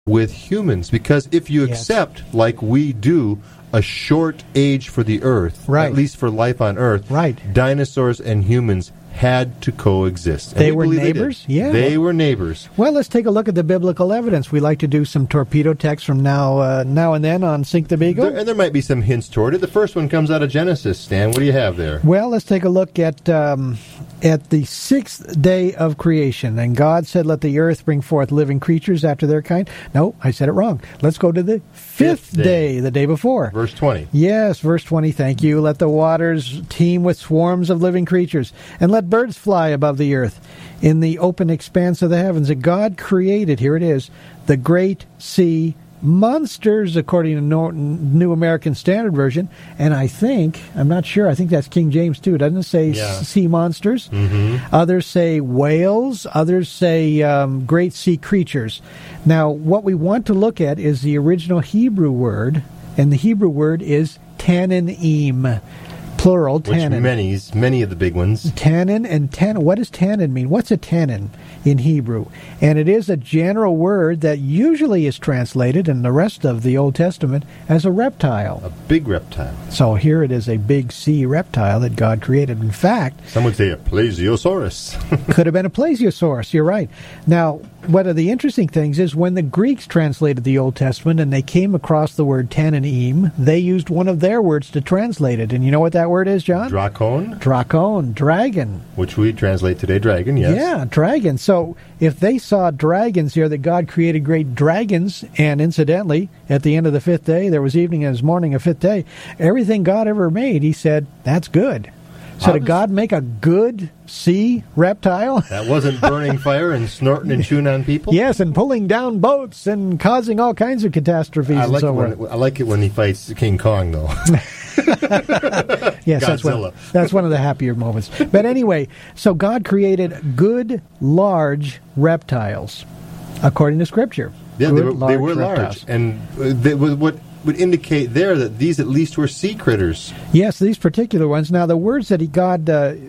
with humans. Because if you accept, like we do, a short age for the Earth, at least for life on Earth, dinosaurs and humans had to coexist. They were neighbors? They were neighbors. Well, let's take a look at the biblical evidence. We like to do some torpedo text from now and then on Sink the Beagle. And there might be some hints toward it. The first one comes out of Genesis, Stan. What do you have there? Well, let's take a look at the sixth day of creation. And God said, let the earth bring forth living creatures after their kind. No, I said it wrong. Let's go to the fifth day, the day before. Verse 20. Yes, verse 20, thank you. Let the waters teem with swarms of living creatures, and let birds fly above the earth in the open expanse of the heavens. And God created, here it is, the great sea monsters, according to New American Standard Version. And I'm not sure, I think that's King James too. Doesn't it say sea monsters? Mm-hmm. Others say whales. Others say great sea creatures. Now, what we want to look at is the original Hebrew word, and the Hebrew word is tananim. Plural, tannin. Which many of the big ones. Tannin and tannin. What does tannin mean? What's a tannin in Hebrew? And it is a general word that usually is translated in the rest of the Old Testament as a reptile. A big reptile. So here it is, a big sea reptile that God created. In fact, some would say a plesiosaurus. Could have been a plesiosaurus. You're right. Now, one of the interesting things is when the Greeks translated the Old Testament and they came across the word tananim, they used one of their words to translate it. And you know what that word is, John? Drakon. Drakon, dragon. Which we translate today dragon, yes. Yeah, dragon. So if they saw dragons here, that God created great dragons, and incidentally, at the end of the fifth day, there was evening and morning, a fifth day, everything God ever made, he said, that's good. So did God make a good sea reptile? That wasn't burning fire and snorting and chewing on people? Yes, and pulling down boats and causing all kinds of catastrophes I like and it when he fights King Kong, though. Yes, that's one of the happier moments. But anyway, so God created good, large reptiles, according to Scripture. Yeah, they were large. And what would indicate there that these at least were sea critters. Yes, these particular ones. Now, the words that God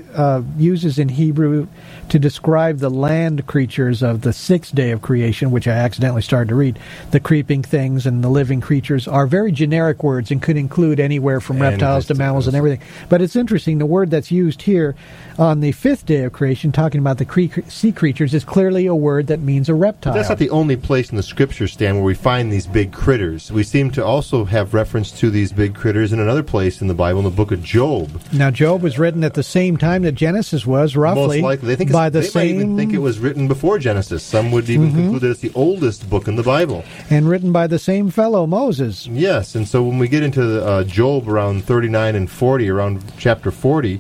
uses in Hebrew to describe the land creatures of the sixth day of creation, which I accidentally started to read, the creeping things and the living creatures, are very generic words and could include anywhere from reptiles to mammals and everything. But it's interesting, the word that's used here on the fifth day of creation, talking about the sea creatures, is clearly a word that means a reptile. But that's not the only place in the Scriptures, Stan, where we find these big critters. We seem to also have reference to these big critters in another place in the Bible, in the book of Job. Now, Job was written at the same time that Genesis was, roughly. Most likely. They might even think it was written before Genesis. Some would even conclude that it's the oldest book in the Bible. And written by the same fellow, Moses. Yes, and so when we get into Job around 39 and 40, around chapter 40,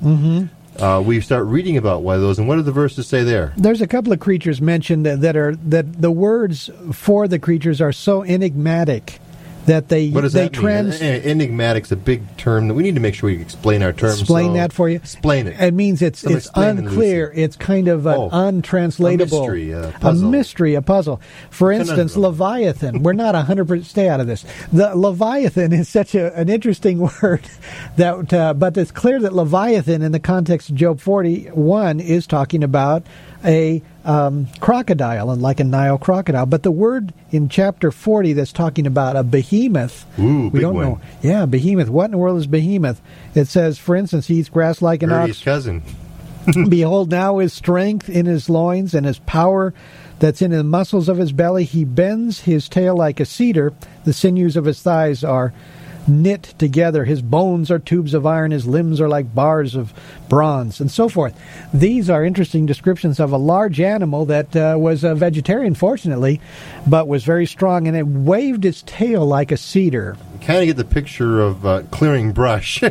we start reading about one of those. And what do the verses say there? There's a couple of creatures mentioned that the words for the creatures are so enigmatic that they what does that mean? Enigmatic's a big term that we need to make sure we explain our terms. Explain that for you. Explain it. It means it's unclear. It's kind of untranslatable. A mystery, a puzzle. A mystery, a puzzle. For instance, Leviathan. We're not 100%. Stay out of this. The Leviathan is such an interesting word that, but it's clear that Leviathan, in the context of Job 41, is talking about a crocodile, and like a Nile crocodile. But the word in chapter 40 that's talking about a behemoth, we don't know. Yeah, behemoth. What in the world is behemoth? It says, for instance, he eats grass like an ox. Cousin. Behold, now his strength in his loins and his power that's in the muscles of his belly. He bends his tail like a cedar. The sinews of his thighs are knit together. His bones are tubes of iron. His limbs are like bars of bronze, and so forth. These are interesting descriptions of a large animal that was a vegetarian, fortunately, but was very strong, and it waved its tail like a cedar. You kind of get the picture of clearing brush.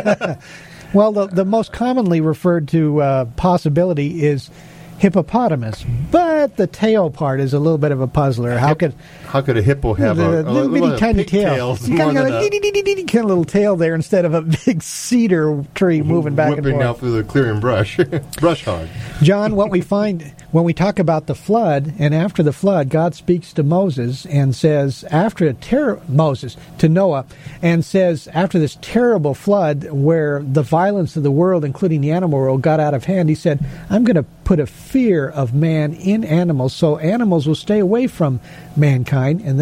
Well, the most commonly referred to possibility is hippopotamus, but the tail part is a little bit of a puzzler. How could a hippo have a little tiny tail? Kind of little tail there instead of a big cedar tree moving back and forth. Whipping out through the clearing brush hog. John, what we find when we talk about the flood, and after the flood, God speaks to Moses and says, to Noah, and says, after this terrible flood where the violence of the world, including the animal world, got out of hand, he said, I'm going to put a fear of man in animals, so animals will stay away from mankind, and